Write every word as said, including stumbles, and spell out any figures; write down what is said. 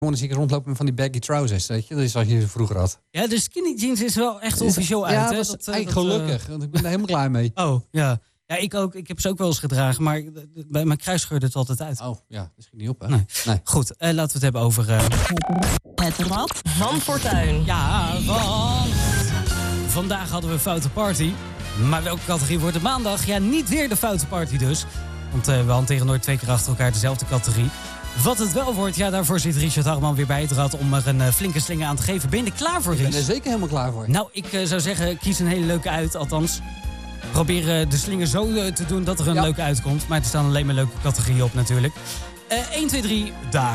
Dan zie ik rondlopen met van die baggy trousers, weet je. Dat is wat je vroeger had. Ja, de skinny jeans is wel echt officieel uit. Ja, hè? dat is dat, eigenlijk dat, gelukkig. Want ik ben er helemaal klaar mee. Oh, ja. Ja, ik ook. Ik heb ze ook wel eens gedragen. Maar bij mijn kruis scheurde het altijd uit. Oh, ja. Dat schiet niet op, hè? Nee. nee. Goed, uh, laten we het hebben over... Uh... Het rad van Fortuin. Ja, want... Vandaag hadden we Foute Party. Maar welke categorie wordt het maandag? Ja, niet weer de Foute Party dus. Want uh, we hanteren nooit twee keer achter elkaar dezelfde categorie. Wat het wel wordt, ja, daarvoor zit Richard Harman weer bij het rad om er een uh, flinke slinger aan te geven. Ben je er klaar voor, Ries? Ik ben er zeker helemaal klaar voor. Nou, ik uh, zou zeggen, kies een hele leuke uit. Althans, probeer uh, de slinger zo uh, te doen dat er een ja. leuke uitkomt. Maar er staan alleen maar leuke categorieën op natuurlijk. Uh, één, twee, drie, daar.